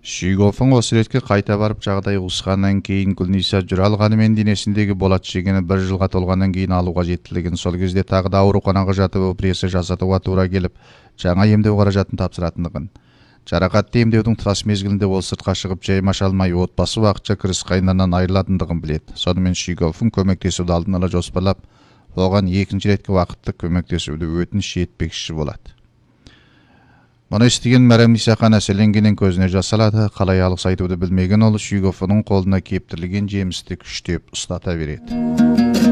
Шүйгофун осы ретке қайта барып жағдай ушқаннан кейін Гүлниса жүре алғанымен денесіндегі болат шегені 1 жылға толғаннан кейін алуға жеттілігін, сол кезде тағы да ауруханаға жатып операция жасатуға тура келіп, жаңа емдеу қаражатын тапсыратындығын. Жарақатты емдеудің трас мезгілінде ол сыртқа шығып жаймаша алмай, отбасы уақытша кіріс қайнынан айырылатындығын біледі. Сонымен Шүйгофун көмектесуді алдын ала жоспарлап, оған екінші ретке уақытты көмектесуді өтініш етпекші болады. Мұны естіген Мәрем-Ниса хан әсерленгеннен көзіне жас алады. Қалай алғыс айтуды білмеген ол Шүйгофунның қолына кептірілген жемісті күштеп ұстата береді.